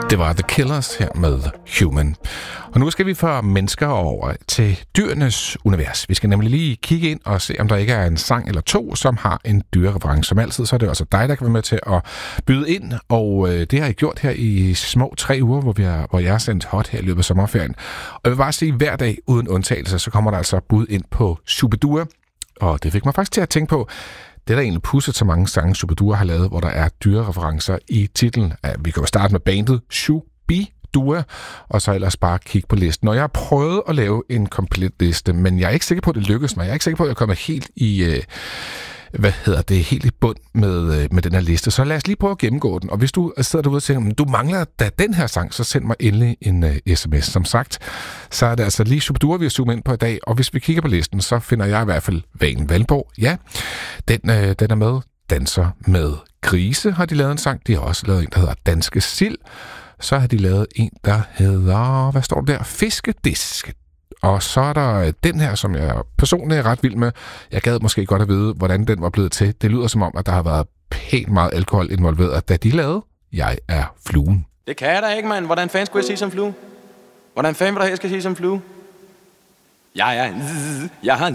Det var The Killers her med Human. Og nu skal vi fra mennesker over til dyrenes univers. Vi skal nemlig lige kigge ind og se, om der ikke er en sang eller to, som har en dyrereference. Som altid, så er det også dig, der kan være med til at byde ind. Og det har jeg gjort her i små 3 uger, hvor jeg har sendt hot her i løbet af sommerferien. Og jeg vil bare sige, at hver dag uden undtagelse, så kommer der altså bud ind på Shubidua. Og det fik mig faktisk til at tænke på, det er der egentlig pudset så mange sange, Shubidua har lavet, hvor der er dyrereferencer i titlen. Vi kan jo starte med bandet Shubidua, og så ellers bare kigge på listen. Og jeg har prøvet at lave en komplet liste, men jeg er ikke sikker på, at det lykkes mig. Jeg er ikke sikker på, at jeg kommer helt i... helt i bund med den her liste. Så lad os lige prøve at gennemgå den. Og hvis du sidder derude og tænker, du mangler da den her sang, så send mig endelig en sms. Som sagt, så er det altså lige Shubidua, vi har zoomet ind på i dag. Og hvis vi kigger på listen, så finder jeg i hvert fald Valen Valborg. Ja, den er med. Danser med grise har de lavet en sang. De har også lavet en, der hedder Danske Sild. Så har de lavet en, der hedder, hvad står der? Fiskedisk. Og så er der den her, som jeg personligt er ret vild med. Jeg gad måske godt at vide, hvordan den var blevet til. Det lyder som om, at der har været pænt meget alkohol involveret, da de lavede Jeg er fluen. Det kan jeg da ikke, mand. Hvordan fanden skulle jeg sige som flue? Hvordan fanden vil der her skal sige som flue? Jeg har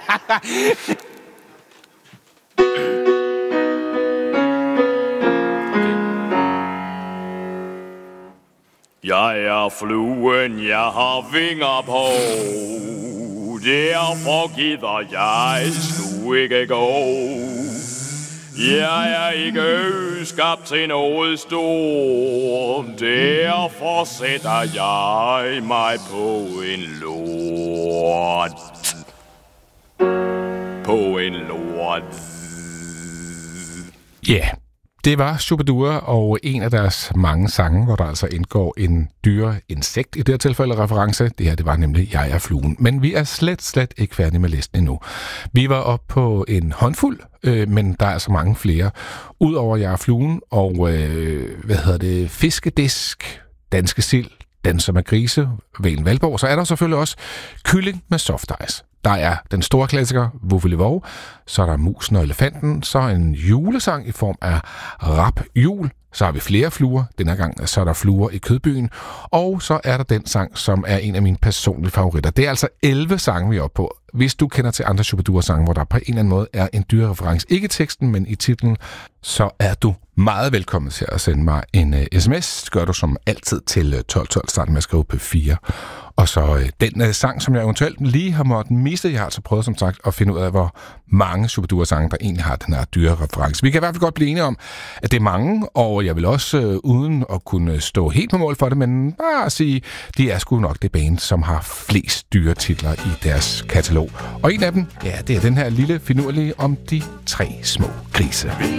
Jeg er fluen, jeg har vinger på. Derfor gider jeg sgu ikke gå. Jeg er ikke skabt til noget stort. Derfor sætter jeg mig på en lort. På en lort. Ja. Yeah. Det var Shubidua og en af deres mange sange, hvor der altså indgår en dyreindsekt i det her tilfælde reference. Det her, det var nemlig Jeg er fluen. Men vi er slet ikke færdige med listen endnu. Vi var oppe på en håndfuld, men der er altså mange flere. Udover Jeg er fluen og, Fiskedisk, Danske Sild, Danser med grise, Valen Valborg, så er der selvfølgelig også Kylling med soft ice. Der er den store klassiker, Vuvvelevov, så er der Musen og Elefanten, så en julesang i form af Rap Jul, så har vi flere fluer, denne gang så er der Fluer i Kødbyen, og så er der den sang, som er en af mine personlige favoritter. Det er altså 11 sange, vi er oppe på. Hvis du kender til andre Shubidua-sange, hvor der på en eller anden måde er en dyrereference, ikke i teksten, men i titlen, så er du meget velkommen til at sende mig en sms. Det gør du som altid til 1212, starten med at skrive P4. Og så den sang, som jeg eventuelt lige har måttet miste, jeg har altså prøvet som sagt at finde ud af, hvor mange Shubidua-sange, der egentlig har den her dyrereference. Vi kan i hvert fald godt blive enige om, at det er mange, og jeg vil også, uden at kunne stå helt på mål for det, men bare sige, de er sgu nok det band, som har flest dyretitler i deres katalog. Og en af dem, ja, det er den her lille finurlige om de 3 små grise.